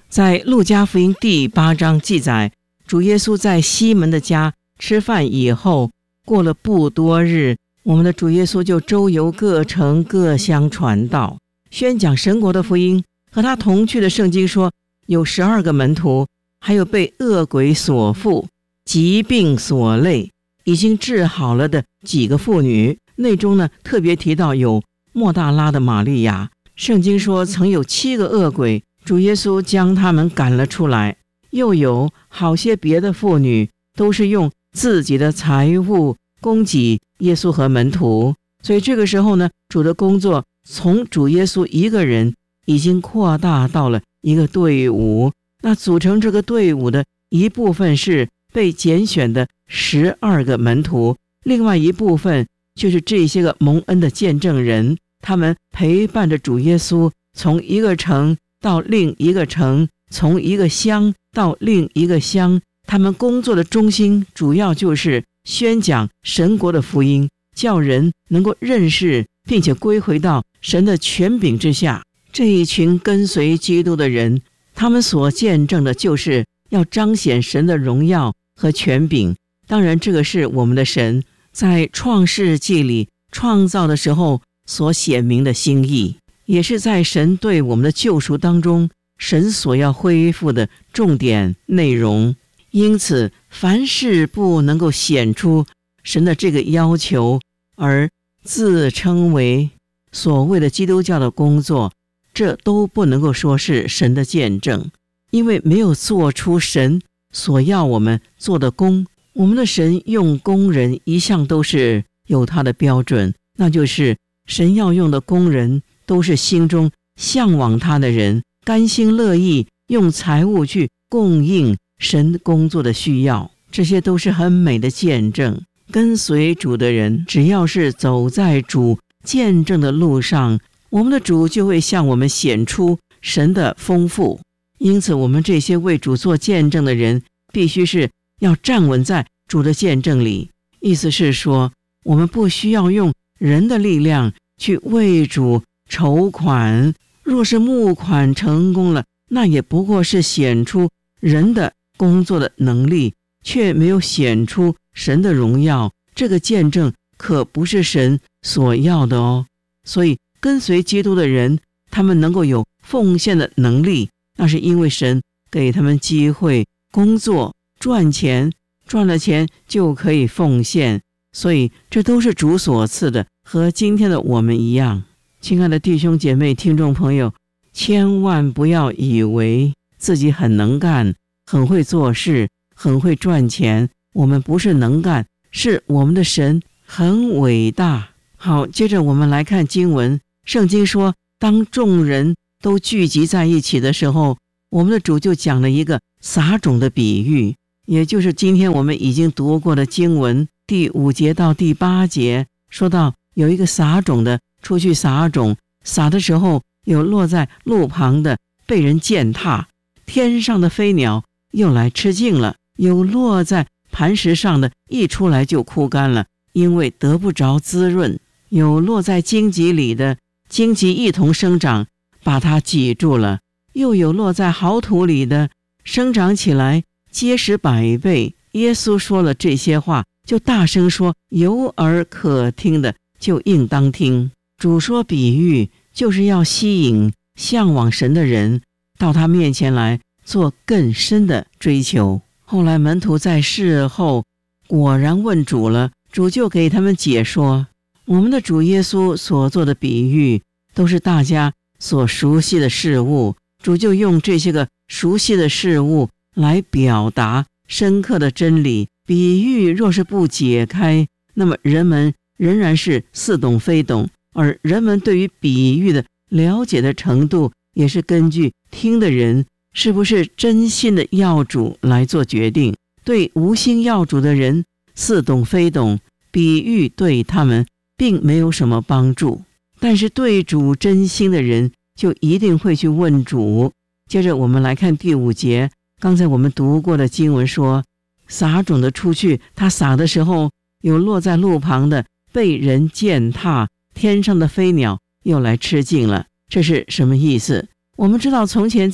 在路加福音第8章记载，主耶稣在西门的家吃饭以后，过了不多日，我们的主耶稣就周游各城各乡传道，宣讲神国的福音。和他同去的圣经说，有12个门徒，还有被恶鬼所附、疾病所累、已经治好了的几个妇女。内中呢，特别提到有莫大拉的玛利亚。圣经说曾有7个恶鬼，主耶稣将他们赶了出来。又有好些别的妇女，都是用自己的财物供给耶稣和门徒。所以这个时候呢，主的工作从主耶稣一个人已经扩大到了一个队伍。那组成这个队伍的一部分是被拣选的12个门徒，另外一部分就是这些个蒙恩的见证人，他们陪伴着主耶稣从一个城到另一个城，从一个乡到另一个乡。他们工作的中心主要就是宣讲神国的福音，叫人能够认识并且归回到神的权柄之下。这一群跟随基督的人，他们所见证的就是要彰显神的荣耀和权柄。当然这个是我们的神在创世纪里创造的时候所显明的心意，也是在神对我们的救赎当中神所要恢复的重点内容。因此凡事不能够显出神的这个要求而自称为所谓的基督教的工作，这都不能够说是神的见证，因为没有做出神所要我们做的工。我们的神用工人一向都是有他的标准，那就是神要用的工人都是心中向往他的人，甘心乐意用财物去供应神工作的需要。这些都是很美的见证。跟随主的人，只要是走在主见证的路上，我们的主就会向我们显出神的丰富。因此我们这些为主做见证的人，必须是要站稳在主的见证里。意思是说，我们不需要用人的力量去为主筹款，若是募款成功了，那也不过是显出人的工作的能力，却没有显出神的荣耀。这个见证可不是神所要的哦。所以跟随基督的人，他们能够有奉献的能力，那是因为神给他们机会工作赚钱，赚了钱就可以奉献。所以这都是主所赐的，和今天的我们一样。亲爱的弟兄姐妹听众朋友，千万不要以为自己很能干，很会做事，很会赚钱。我们不是能干，是我们的神很伟大。好，接着我们来看经文。圣经说，当众人都聚集在一起的时候，我们的主就讲了一个撒种的比喻，也就是今天我们已经读过的经文第5节到第8节，说到有一个撒种的出去撒种，撒的时候有落在路旁的被人践踏，天上的飞鸟又来吃尽了；有落在磐石上的，一出来就枯干了，因为得不着滋润；有落在荆棘里的，荆棘一同生长，把它挤住了；又有落在好土里的，生长起来结实100倍。耶稣说了这些话，就大声说，有耳可听的就应当听。主说比喻，就是要吸引向往神的人到他面前来做更深的追求。后来门徒在事后果然问主了，主就给他们解说。我们的主耶稣所做的比喻都是大家所熟悉的事物，主就用这些个熟悉的事物来表达深刻的真理。比喻若是不解开，那么人们仍然是似懂非懂，而人们对于比喻的了解的程度，也是根据听的人是不是真心的要主来做决定。对无心要主的人，似懂非懂，比喻对他们并没有什么帮助。但是对主真心的人，就一定会去问主。接着我们来看第5节，刚才我们读过的经文说，撒种的出去，他撒的时候，有落在路旁的被人践踏，天上的飞鸟又来吃尽了。这是什么意思？我们知道从前在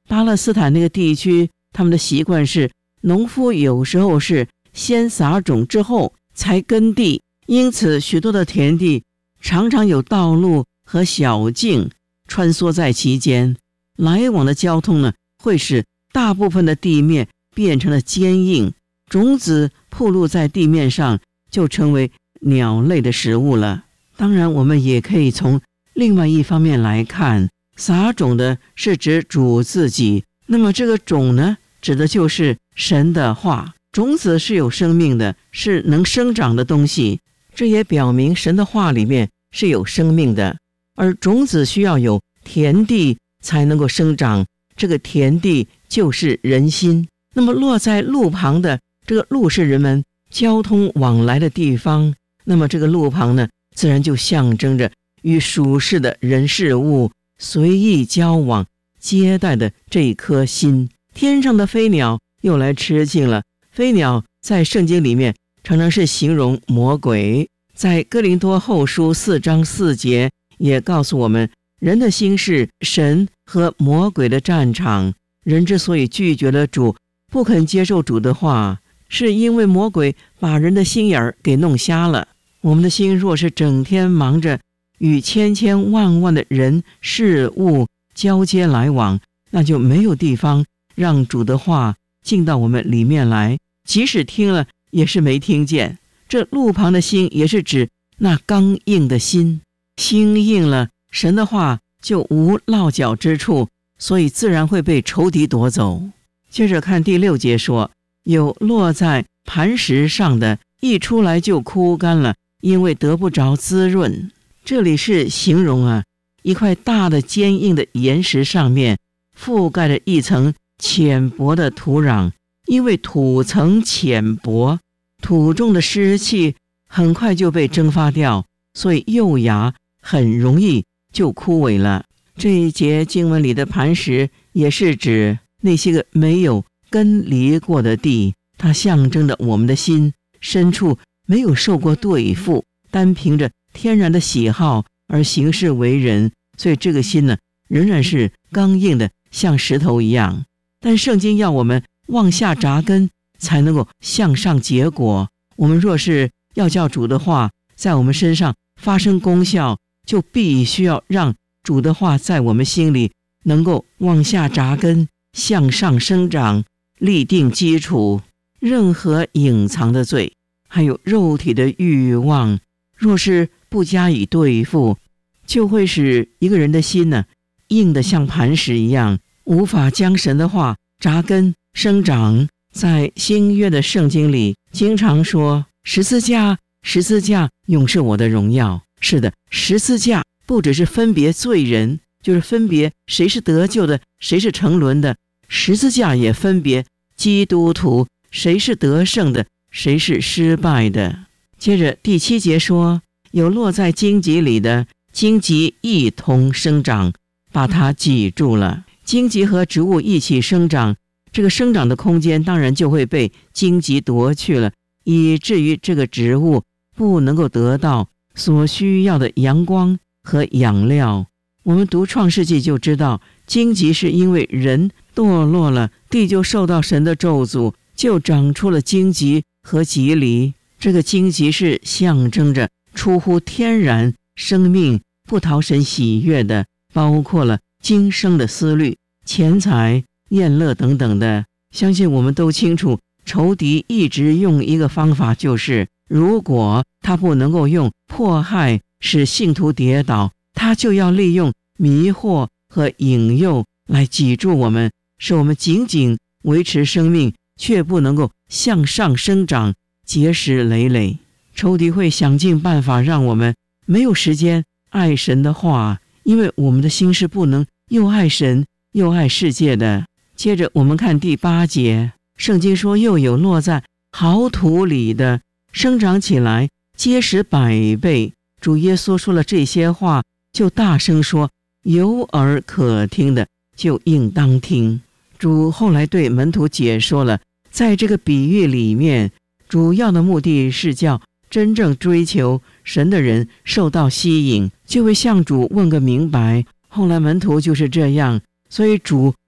巴勒斯坦那个地区，他们的习惯是农夫有时候是先撒种之后才耕地，因此许多的田地常常有道路和小径穿梭在其间，来往的交通呢，会使大部分的地面变成了坚硬，种子暴露在地面上，就成为鸟类的食物了。当然，我们也可以从另外一方面来看，撒种的是指主自己，那么这个种呢，指的就是神的话。种子是有生命的，是能生长的东西，这也表明神的话里面是有生命的，而种子需要有田地才能够生长，这个田地就是人心。那么落在路旁的，这个路是人们交通往来的地方，那么这个路旁呢，自然就象征着与属世的人事物随意交往接待的这一颗心。天上的飞鸟又来吃尽了，飞鸟在圣经里面常常是形容魔鬼，在哥林多后书4章4节也告诉我们，人的心是神和魔鬼的战场。人之所以拒绝了主，不肯接受主的话，是因为魔鬼把人的心眼儿给弄瞎了。我们的心若是整天忙着与千千万万的人事物交接来往，那就没有地方让主的话进到我们里面来，即使听了也是没听见。这路旁的心也是指那刚硬的心，心硬了，神的话就无落脚之处，所以自然会被仇敌夺走。接着看第6节说，有落在磐石上的，一出来就枯干了，因为得不着滋润。这里是形容一块大的坚硬的岩石上面覆盖着一层浅薄的土壤，因为土层浅薄，土中的湿气很快就被蒸发掉，所以幼芽很容易就枯萎了。这一节经文里的磐石也是指那些个没有根离过的地，它象征着我们的心深处没有受过对付，单凭着天然的喜好而行事为人，所以这个心呢，仍然是刚硬的，像石头一样。但圣经要我们往下扎根，才能够向上结果。我们若是要叫主的话在我们身上发生功效，就必须要让主的话在我们心里能够往下扎根，向上生长，立定基础。任何隐藏的罪，还有肉体的欲望，若是不加以对付，就会使一个人的心呢，硬得像磐石一样，无法将神的话扎根生长。在新约的圣经里经常说，十字架永是我的荣耀。是的，十字架不只是分别罪人，就是分别谁是得救的，谁是沉沦的，十字架也分别基督徒，谁是得胜的，谁是失败的。接着第7节说，有落在荆棘里的，荆棘一同生长，把它挤住了。荆棘和植物一起生长，这个生长的空间当然就会被荆棘夺去了，以至于这个植物不能够得到所需要的阳光和养料。我们读创世纪就知道，荆棘是因为人堕落了，地就受到神的咒诅，就长出了荆棘和棘藜。这个荆棘是象征着出乎天然生命，不讨神喜悦的，包括了今生的思虑、钱财、宴乐等等的。相信我们都清楚，仇敌一直用一个方法，就是如果他不能够用迫害使信徒跌倒，他就要利用迷惑和引诱来挤住我们，使我们仅仅维持生命，却不能够向上生长，结实累累。仇敌会想尽办法让我们没有时间爱神的话，因为我们的心是不能又爱神又爱世界的。接着我们看第8节，圣经说，又有落在好土里的，生长起来结实100倍。主耶稣说了这些话，就大声说，有耳可听的就应当听。主后来对门徒解说了，在这个比喻里面，主要的目的是叫真正追求神的人受到吸引，就会向主问个明白。后来门徒就是这样，所以主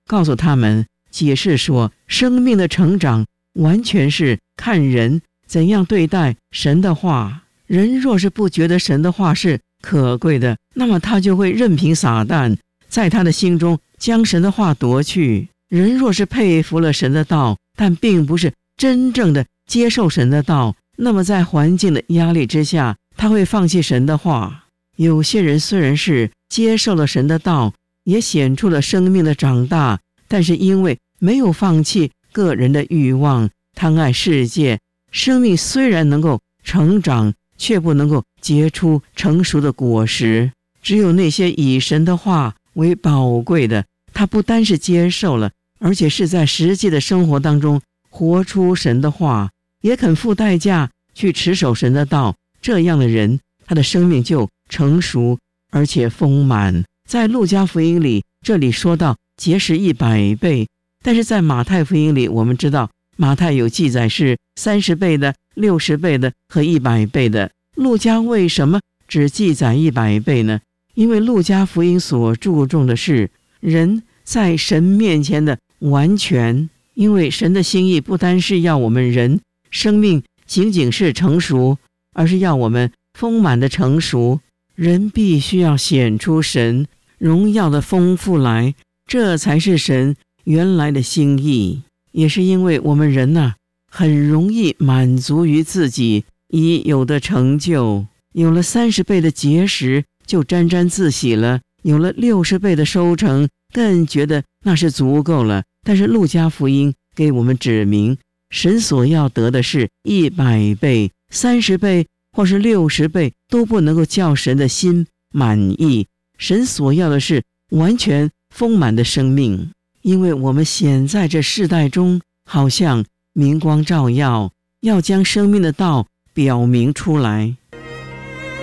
告诉他们，解释说，生命的成长完全是看人怎样对待神的话。人若是不觉得神的话是可贵的，那么他就会任凭撒旦在他的心中将神的话夺去。人若是佩服了神的道，但并不是真正的接受神的道，那么在环境的压力之下，他会放弃神的话。有些人虽然是接受了神的道，也显出了生命的长大，但是因为没有放弃个人的欲望，贪爱世界，生命虽然能够成长，却不能够结出成熟的果实。只有那些以神的话为宝贵的，他不单是接受了，而且是在实际的生活当中活出神的话，也肯付代价去持守神的道。这样的人，他的生命就成熟而且丰满。在路加福音里，这里说到结实100倍，但是在马太福音里，我们知道马太有记载是30倍的、60倍的和100倍的。路加为什么只记载100倍呢？因为路加福音所注重的是人在神面前的完全，因为神的心意不单是要我们人生命仅仅是成熟，而是要我们丰满的成熟。人必须要显出神荣耀的丰富来，这才是神原来的心意。也是因为我们人很容易满足于自己已有的成就，有了30倍的结实就沾沾自喜了，有了60倍的收成更觉得那是足够了。但是路加福音给我们指明，神所要得的是100倍、30倍或是60倍，都不能够叫神的心满意。神所要的是完全丰满的生命。因为我们显在这世代中，好像明光照耀，要将生命的道表明出来。